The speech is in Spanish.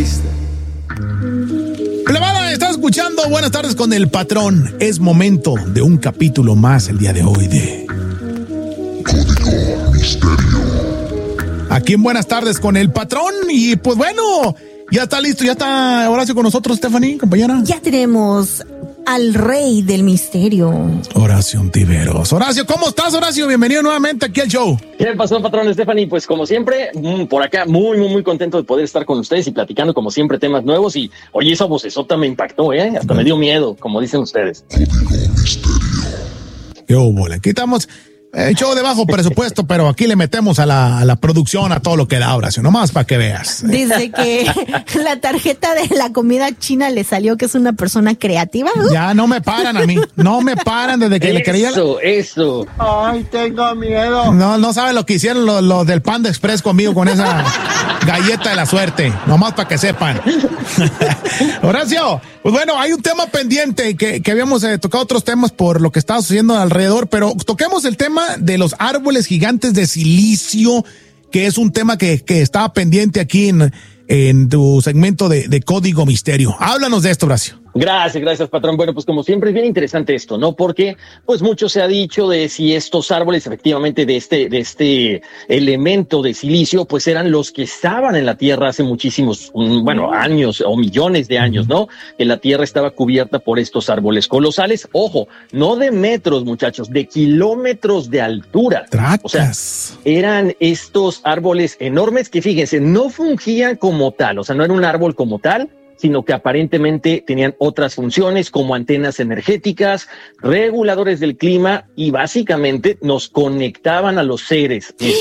triste. Plebada, estás escuchando Buenas Tardes con el Patrón. Es momento de un capítulo más el día de hoy de Código Misterio. Aquí en Buenas Tardes con el Patrón. Y pues bueno, ya está listo, ya está Horacio con nosotros, Stephanie, compañera. Ya tenemos al rey del misterio, Horacio Ontiveros. Horacio, ¿cómo estás, Horacio? Bienvenido nuevamente aquí al show. ¿Qué pasó, patrón Stephanie? Pues como siempre, por acá muy contento de poder estar con ustedes y platicando como siempre temas nuevos. Y oye, esa vocesota me impactó, hasta me dio miedo, como dicen ustedes. Código Misterio. Qué bola. Aquí estamos, show de bajo presupuesto, pero aquí le metemos a la producción, a todo lo que da, Horacio, nomás para que veas. Dice que la tarjeta de la comida china le salió que es una persona creativa. Ya no me paran a mí, no me paran desde que le quería. Eso. Ay, tengo miedo. No saben lo que hicieron los del Panda Express conmigo con esa galleta de la suerte, nomás para que sepan. Horacio, pues bueno, hay un tema pendiente que habíamos tocado otros temas por lo que estaba sucediendo alrededor, pero toquemos el tema de los árboles gigantes de silicio, que es un tema que estaba pendiente aquí en tu segmento de Código Misterio. Háblanos de esto, Horacio. Gracias, patrón. Bueno, pues como siempre es bien interesante esto, ¿no? Porque pues mucho se ha dicho de si estos árboles efectivamente de este elemento de silicio pues eran los que estaban en la Tierra hace muchísimos, años o millones de años, ¿no? Que la Tierra estaba cubierta por estos árboles colosales. Ojo, no de metros, muchachos, de kilómetros de altura. Tracas. O sea, eran estos árboles enormes que, fíjense, no fungían como tal, o sea, no era un árbol como tal, sino que aparentemente tenían otras funciones como antenas energéticas, reguladores del clima y básicamente nos conectaban a los seres.